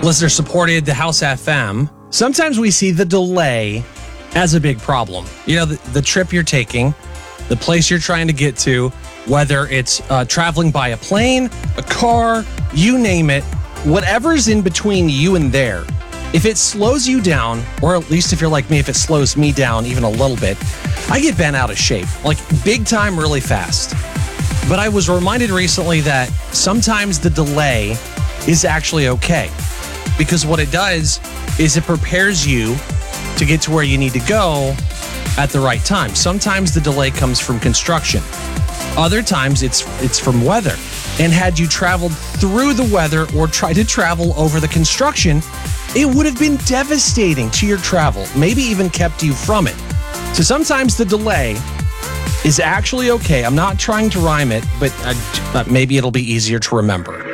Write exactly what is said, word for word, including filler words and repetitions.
Listener supported the House F M. Sometimes we see the delay as a big problem. You know, the, the trip you're taking, the place you're trying to get to, whether it's uh, traveling by a plane, a car, you name it, whatever's in between you and there. If it slows you down, or at least if you're like me, if it slows me down even a little bit, I get bent out of shape, like big time really fast. But I was reminded recently that sometimes the delay is actually okay, because what it does is it prepares you to get to where you need to go at the right time. Sometimes the delay comes from construction. Other times it's it's from weather. And had you traveled through the weather or tried to travel over the construction, it would have been devastating to your travel, maybe even kept you from it. So sometimes the delay is actually okay. I'm not trying to rhyme it, but uh, maybe it'll be easier to remember.